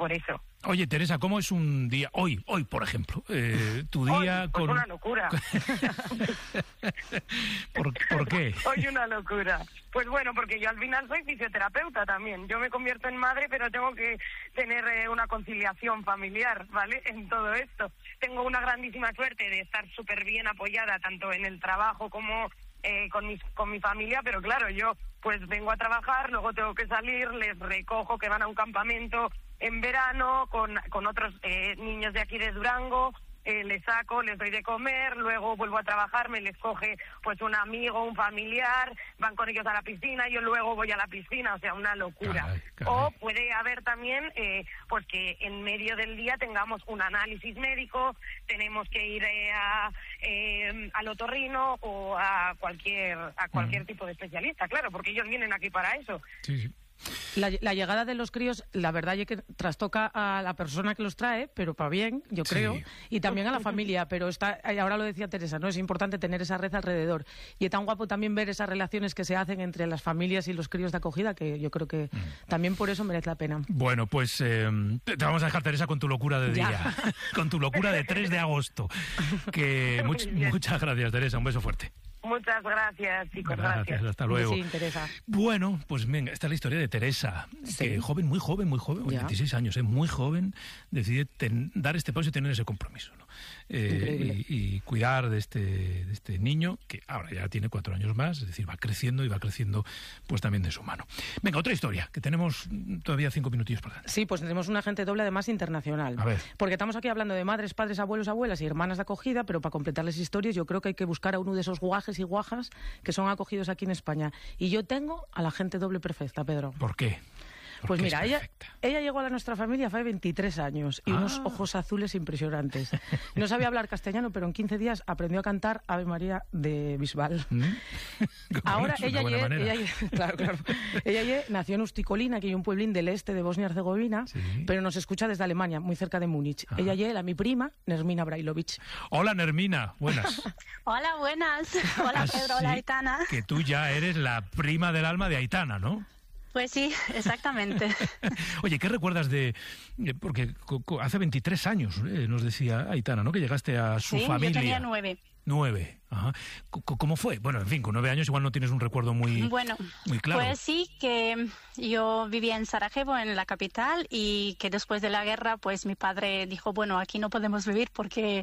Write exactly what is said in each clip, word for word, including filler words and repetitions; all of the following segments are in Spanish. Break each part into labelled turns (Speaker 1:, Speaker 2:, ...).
Speaker 1: por eso.
Speaker 2: Oye, Teresa, ¿cómo es un día, hoy, hoy por ejemplo, eh, tu día
Speaker 1: hoy,
Speaker 2: con...
Speaker 1: Pues una locura.
Speaker 2: ¿Por, ¿Por qué?
Speaker 1: Hoy una locura. Pues bueno, porque yo al final soy fisioterapeuta también. Yo me convierto en madre, pero tengo que tener eh, una conciliación familiar, ¿vale? En todo esto. Tengo una grandísima suerte de estar súper bien apoyada, tanto en el trabajo como eh, con, mis, con mi familia, pero claro, yo pues vengo a trabajar, luego tengo que salir, les recojo que van a un campamento en verano con, con otros eh, niños de aquí de Durango, eh, les saco, les doy de comer, luego vuelvo a trabajar, me les coge pues un amigo, un familiar, van con ellos a la piscina, yo luego voy a la piscina, o sea, una locura.
Speaker 2: Caray, caray.
Speaker 1: O puede haber también eh, pues que en medio del día tengamos un análisis médico, tenemos que ir eh, a, eh, al otorrino o a cualquier a cualquier mm. tipo de especialista, claro, porque ellos vienen aquí para eso.
Speaker 2: Sí, sí.
Speaker 3: La, la llegada de los críos, la verdad es que trastoca a la persona que los trae, pero para bien, yo creo,
Speaker 2: sí.
Speaker 3: y también a la familia, pero está, ahora lo decía Teresa, ¿no? Es importante tener esa red alrededor. Y es tan guapo también ver esas relaciones que se hacen entre las familias y los críos de acogida, que yo creo que mm. también por eso merece la pena.
Speaker 2: Bueno, pues eh, te vamos a dejar, Teresa, con tu locura de día, ya. Con tu locura de tres de agosto. Que much, muchas gracias, Teresa, un beso fuerte.
Speaker 1: Muchas gracias, chicos, gracias.
Speaker 2: Gracias, hasta luego.
Speaker 3: Sí, Teresa.
Speaker 2: Bueno, pues venga, esta es la historia de Teresa, sí. que joven, muy joven, muy joven, ya. veintiséis años, ¿eh? muy joven, decide ten, dar este paso y tener ese compromiso, ¿no? Eh, y, y cuidar de este, de este niño, que ahora ya tiene cuatro años más, es decir, va creciendo y va creciendo pues también de su mano. Venga, otra historia, que tenemos todavía cinco minutillos por delante.
Speaker 3: Sí, pues tenemos un agente doble además internacional.
Speaker 2: A ver.
Speaker 3: Porque estamos aquí hablando de madres, padres, abuelos, abuelas y hermanas de acogida, pero para completarles historias yo creo que hay que buscar a uno de esos guajes y guajas que son acogidos aquí en España. Y yo tengo a la gente doble perfecta, Pedro.
Speaker 2: ¿Por qué?
Speaker 3: Pues mira, ella, ella llegó a nuestra familia hace veintitrés años y ah. unos ojos azules impresionantes. No sabía hablar castellano, pero en quince días aprendió a cantar Ave María de Bisbal. ¿Mm? Ahora ella, ye, ella, ye, claro, claro, ella ye, nació en Usticolina, que hay un pueblín del este de Bosnia-Herzegovina, sí. pero nos escucha desde Alemania, muy cerca de Múnich. Ah. Ella ye, la mi prima, Nermina Brailovic.
Speaker 2: Hola, Nermina, buenas.
Speaker 4: Hola, buenas. Hola, Pedro, hola, Aitana.
Speaker 2: Que tú ya eres la prima del alma de Aitana, ¿no?
Speaker 4: Pues sí, exactamente.
Speaker 2: Oye, ¿qué recuerdas de...? Porque hace veintitrés años, eh, nos decía Aitana, ¿no?, que llegaste a su
Speaker 4: sí,
Speaker 2: familia.
Speaker 4: Sí, yo tenía nueve.
Speaker 2: Nueve, ajá. ¿Cómo fue? Bueno, en fin, con nueve años igual no tienes un recuerdo muy,
Speaker 4: bueno,
Speaker 2: muy claro.
Speaker 4: Pues sí, que yo vivía en Sarajevo, en la capital, y que después de la guerra, pues mi padre dijo, bueno, aquí no podemos vivir porque...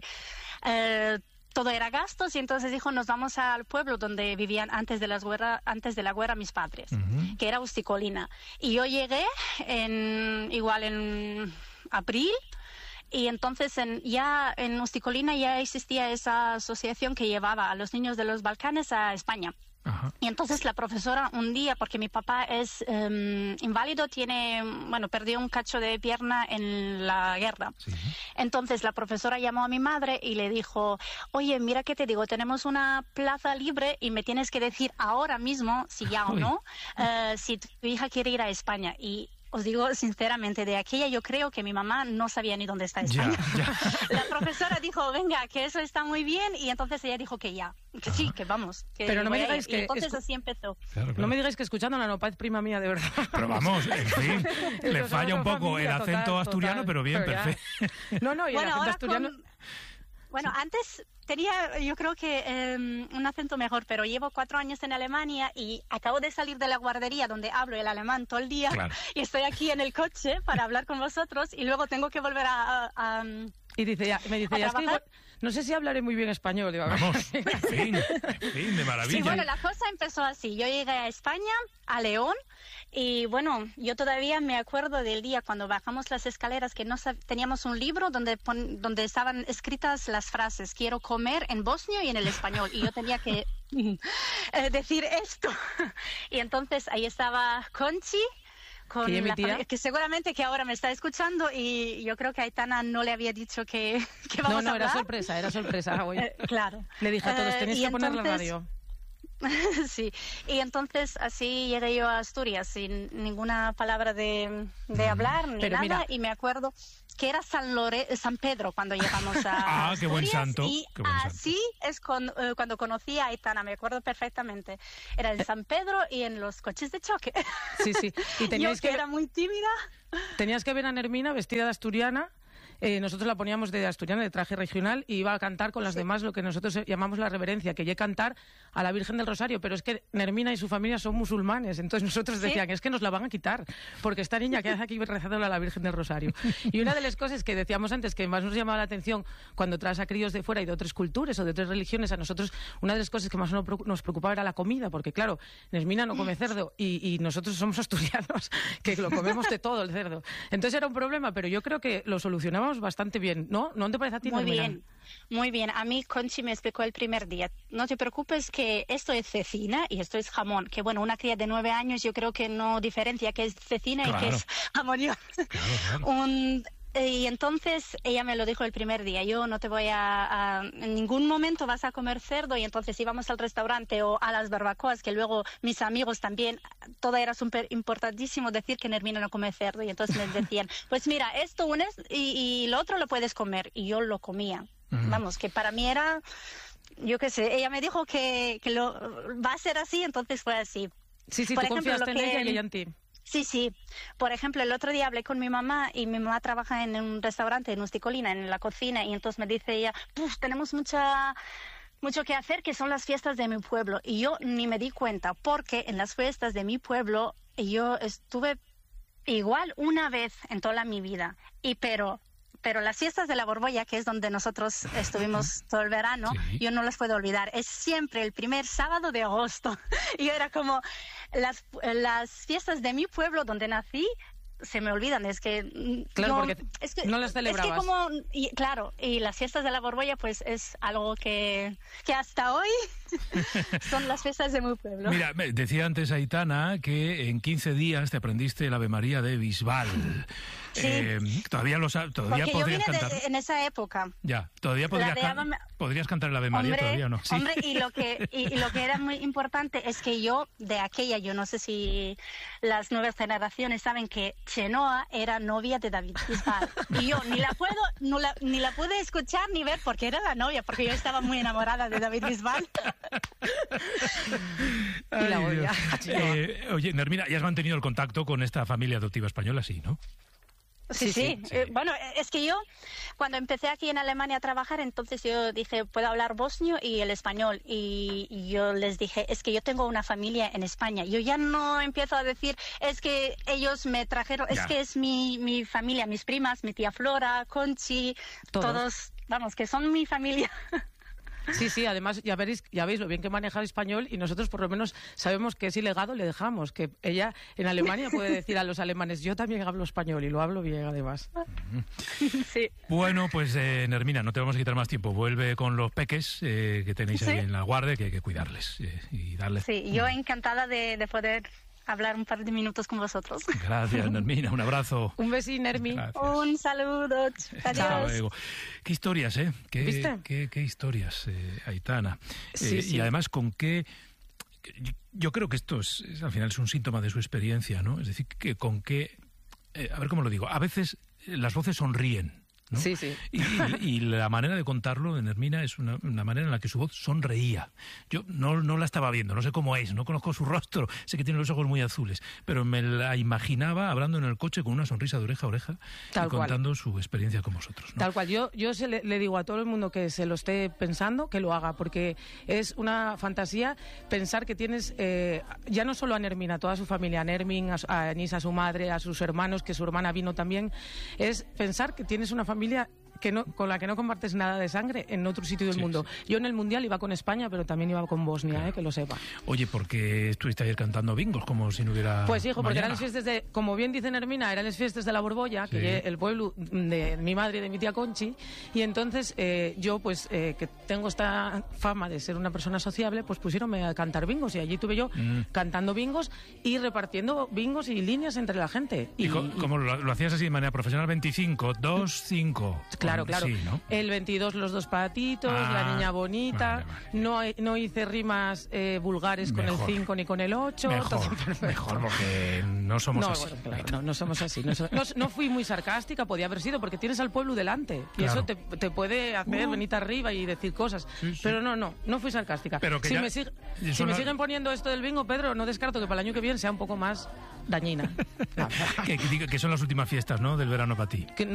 Speaker 4: Eh, todo era gastos y entonces dijo nos vamos al pueblo donde vivían antes de, las guerra, antes de la guerra mis padres, uh-huh. que era Usticolina. Y yo llegué en, igual en abril y entonces en, ya en Usticolina ya existía esa asociación que llevaba a los niños de los Balcanes a España. Ajá. Y entonces la profesora un día, porque mi papá es um, inválido, tiene, bueno, perdió un cacho de pierna en la guerra. Sí. Entonces la profesora llamó a mi madre y le dijo, oye, mira que te digo, tenemos una plaza libre y me tienes que decir ahora mismo, si ya o no, uh, si tu hija quiere ir a España. Y os digo sinceramente, de aquella yo creo que mi mamá no sabía ni dónde está España. Ya, ya. La profesora dijo, venga, que eso está muy bien, y entonces ella dijo que ya, que sí, que vamos. Que
Speaker 3: pero no me digáis que...
Speaker 4: Y entonces así empezó.
Speaker 3: Claro, claro. No me digáis que escuchándola no parece prima mía, de verdad.
Speaker 2: Pero vamos, en fin, le falla un poco familia, el acento total, asturiano, total, pero bien, pero perfecto.
Speaker 3: No, no, y
Speaker 4: bueno,
Speaker 3: el acento asturiano...
Speaker 4: Con... Bueno, sí. Antes tenía, yo creo que eh, un acento mejor, pero llevo cuatro años en Alemania y acabo de salir de la guardería donde hablo el alemán todo el día, claro. y estoy aquí en el coche para hablar con vosotros y luego tengo que volver a... a, a
Speaker 3: y dice ya, me dice, ya, es que igual, no sé si hablaré muy bien español. Digo,
Speaker 2: vamos, en fin, en fin, de maravilla.
Speaker 4: Sí, bueno, la cosa empezó así. Yo llegué a España, a León, y bueno, yo todavía me acuerdo del día cuando bajamos las escaleras que no teníamos un libro donde, pon, donde estaban escritas las frases, quiero comer en bosnio y en el español, y yo tenía que eh, decir esto. Y entonces ahí estaba Conchi, con la familia, que seguramente que ahora me está escuchando, y yo creo que Aitana no le había dicho que, que vamos
Speaker 3: no, no,
Speaker 4: a hablar.
Speaker 3: era sorpresa, era sorpresa.
Speaker 4: eh, claro.
Speaker 3: Le dije a todos, tenéis uh, que poner
Speaker 4: entonces,
Speaker 3: la radio.
Speaker 4: Sí, y entonces así llegué yo a Asturias sin ninguna palabra de, de hablar ni
Speaker 3: Pero
Speaker 4: nada,
Speaker 3: mira,
Speaker 4: y me acuerdo que era San, Lore San Pedro cuando llegamos a
Speaker 2: Ah,
Speaker 4: Asturias,
Speaker 2: qué buen santo.
Speaker 4: Y
Speaker 2: qué buen
Speaker 4: así
Speaker 2: santo.
Speaker 4: es con, uh, cuando conocí a Aitana, me acuerdo perfectamente. Era en San Pedro y en los coches de choque.
Speaker 3: Sí, sí. Y teníais
Speaker 4: Yo que,
Speaker 3: que
Speaker 4: era muy tímida.
Speaker 3: Tenías que ver a Nermina vestida de asturiana. Eh, nosotros la poníamos de asturiana, de traje regional, y iba a cantar con las
Speaker 4: Sí.
Speaker 3: demás lo que nosotros llamamos la reverencia, que llegue a cantar a la Virgen del Rosario. Pero es que Nermina y su familia son musulmanes, entonces nosotros
Speaker 4: ¿Sí?
Speaker 3: decían, es que nos la van a quitar, porque esta niña que hace aquí rezándole a la Virgen del Rosario. Y una de las cosas que decíamos antes, que más nos llamaba la atención cuando traes a críos de fuera y de otras culturas o de otras religiones, a nosotros una de las cosas que más nos preocupaba era la comida, porque claro, Nermina no come cerdo y, y nosotros somos asturianos, que lo comemos de todo el cerdo. Entonces era un problema, pero yo creo que lo solucionábamos bastante bien, ¿no? ¿No te parece a ti,
Speaker 4: Muy
Speaker 3: Nermina?
Speaker 4: bien, muy bien. A mí Conchi me explicó el primer día. No te preocupes que esto es cecina y esto es jamón. Que bueno, una cría de nueve años yo creo que no diferencia qué es cecina
Speaker 2: Claro.
Speaker 4: y qué es jamón.
Speaker 2: Claro, claro.
Speaker 4: Un, y entonces ella me lo dijo el primer día. Yo no te voy a, a... En ningún momento vas a comer cerdo. Y entonces íbamos al restaurante o a las barbacoas, que luego mis amigos también, todo era súper importantísimo decir que Nermina no come cerdo. Y entonces me decían, pues mira, esto unes y, y lo otro lo puedes comer. Y yo lo comía.
Speaker 2: Ujú.
Speaker 4: Vamos, que para mí era... Yo qué sé, ella me dijo que, que lo, va a ser así, entonces fue así.
Speaker 3: Sí, sí,
Speaker 4: Por
Speaker 3: tú
Speaker 4: ejemplo,
Speaker 3: confiaste
Speaker 4: lo
Speaker 3: en
Speaker 4: que-
Speaker 3: ella y ella en ti.
Speaker 4: Sí, sí. Por ejemplo, el otro día hablé con mi mamá y mi mamá trabaja en un restaurante en Usticolina, en la cocina, y entonces me dice ella, "Puf, tenemos mucha... mucho que hacer, que son las fiestas de mi pueblo". Y yo ni me di cuenta, porque en las fiestas de mi pueblo yo estuve igual una vez en toda mi vida. Y pero... Pero las fiestas de la Borbolla, que es donde nosotros estuvimos todo el verano,
Speaker 2: Sí.
Speaker 4: yo no las puedo olvidar. Es siempre el primer sábado de agosto. Y era como las, las fiestas de mi pueblo donde nací, se me olvidan. Es que mm,
Speaker 3: Claro,
Speaker 4: yo-
Speaker 3: porque
Speaker 4: es que,
Speaker 3: no las
Speaker 4: Es
Speaker 3: celebrabas.
Speaker 4: que como, y, claro, y las fiestas de la Borbolla, pues es algo que, que hasta hoy son las fiestas de mi pueblo.
Speaker 2: Mira, me- decía antes Aitana que en quince días te aprendiste el Ave María de Bisbal.
Speaker 4: Sí.
Speaker 2: Eh, todavía lo sabes, todavía
Speaker 4: Porque yo
Speaker 2: podrías
Speaker 4: vine de-
Speaker 2: cantar.
Speaker 4: en esa época.
Speaker 2: Ya, todavía podrías,
Speaker 4: de
Speaker 2: can-
Speaker 4: Ave-
Speaker 2: podrías cantar el Ave María
Speaker 4: Hombre,
Speaker 2: todavía, ¿no? Sí.
Speaker 4: hombre, y lo que y, y lo que era muy importante es que yo de aquella, yo no sé si las nuevas generaciones saben que Chenoa era novia de David Bisbal, y yo ni la puedo no la, ni la pude escuchar ni ver porque era la novia, porque yo estaba muy enamorada de David Bisbal.
Speaker 3: Y la
Speaker 2: Ay,
Speaker 3: odia.
Speaker 2: Dios. Eh, oye, Nermina, ¿ya has mantenido el contacto con esta familia adoptiva española? Sí, ¿no?
Speaker 4: Sí,
Speaker 3: Sí,
Speaker 4: sí.
Speaker 3: sí,
Speaker 4: Eh, bueno, es que yo, cuando empecé aquí en Alemania a trabajar, entonces yo dije, puedo hablar bosnio y el español. Y, y yo les dije, es que yo tengo una familia en España. Yo ya no empiezo a decir, es que ellos me trajeron,
Speaker 2: Ya.
Speaker 4: es que es mi, mi familia, mis primas, mi tía Flora, Conchi,
Speaker 3: Todos.
Speaker 4: todos, vamos, que son mi familia.
Speaker 3: Sí, sí, además ya veréis, ya veis lo bien que maneja el español y nosotros por lo menos sabemos que es ilegado, le dejamos, que ella en Alemania puede decir a los alemanes, yo también hablo español y lo hablo bien además.
Speaker 4: Sí.
Speaker 2: Bueno, pues eh, Nermina, no te vamos a quitar más tiempo. Vuelve con los peques eh, que tenéis ahí
Speaker 4: Sí.
Speaker 2: en la guardia, que hay que cuidarles eh, y darles...
Speaker 4: Sí, yo encantada de, de poder hablar un par de minutos con vosotros.
Speaker 2: Gracias, Nermina, un abrazo.
Speaker 3: Un besín, Nermi.
Speaker 2: Gracias.
Speaker 4: Un saludo.
Speaker 2: Hasta
Speaker 4: Adiós.
Speaker 2: luego. Qué historias, ¿eh? Qué,
Speaker 3: ¿Viste?
Speaker 2: Qué, qué historias, eh, Aitana.
Speaker 3: Sí,
Speaker 2: Eh,
Speaker 3: sí.
Speaker 2: Y además con qué... Yo creo que esto es, es, al final es un síntoma de su experiencia, ¿no? Es decir, que con qué... eh, a ver cómo lo digo. A veces eh, las voces sonríen, ¿no?
Speaker 3: Sí, sí.
Speaker 2: Y, y- y la manera de contarlo de Nermina es una, una manera en la que su voz sonreía. Yo no, no la estaba viendo, no sé cómo es, no conozco su rostro, sé que tiene los ojos muy azules, pero me la imaginaba hablando en el coche con una sonrisa de oreja a oreja
Speaker 3: Tal
Speaker 2: y
Speaker 3: cual.
Speaker 2: contando su experiencia con vosotros, ¿no?
Speaker 3: Tal cual, yo, yo se le, le digo a todo el mundo que se lo esté pensando, que lo haga, porque es una fantasía pensar que tienes, eh, ya no solo a Nermina, a toda su familia, a Nermin, a, su- a Enis, a su madre, a sus hermanos, que su hermana vino también, es pensar que tienes una familia que no, con la que no compartes nada de sangre en otro sitio del
Speaker 2: Sí,
Speaker 3: mundo.
Speaker 2: sí.
Speaker 3: Yo en el Mundial iba con España, pero también iba con Bosnia, eh, que lo sepa.
Speaker 2: Oye, ¿por qué estuviste ayer cantando bingos como si no hubiera
Speaker 3: Pues hijo, porque
Speaker 2: mañana?
Speaker 3: eran las fiestas de, como bien dice Nermina, eran las fiestas de la Borbolla, que
Speaker 2: Sí.
Speaker 3: es el pueblo de mi madre y de mi tía Conchi, y entonces eh, yo, pues, eh, que tengo esta fama de ser una persona sociable, pues pusieronme a cantar bingos, y allí tuve yo
Speaker 2: Mm.
Speaker 3: cantando bingos y repartiendo bingos y líneas entre la gente.
Speaker 2: ¿Y, co- cómo lo, lo hacías así de manera profesional? veinticinco, dos, cinco.
Speaker 3: Claro,
Speaker 2: con,
Speaker 3: claro.
Speaker 2: Sí, ¿no?
Speaker 3: El veintidós los dos patitos, ah, la niña bonita. Vale, vale. No, no hice rimas eh, vulgares mejor. Con el cinco ni con el ocho.
Speaker 2: Mejor, mejor porque no somos
Speaker 3: no,
Speaker 2: así.
Speaker 3: Bueno, claro, no, no somos así. No, no, no fui muy sarcástica, podía haber sido, porque tienes al pueblo delante. Y claro. eso te, te puede hacer uh. venirte arriba y decir cosas. Sí, sí. Pero no, no, no fui sarcástica.
Speaker 2: Pero que
Speaker 3: si
Speaker 2: ya,
Speaker 3: me, sig si me siguen poniendo esto del bingo, Pedro, no descarto que para el año que viene sea un poco más dañina.
Speaker 2: que, que, que son las últimas fiestas, ¿no?, del verano para ti.
Speaker 3: Que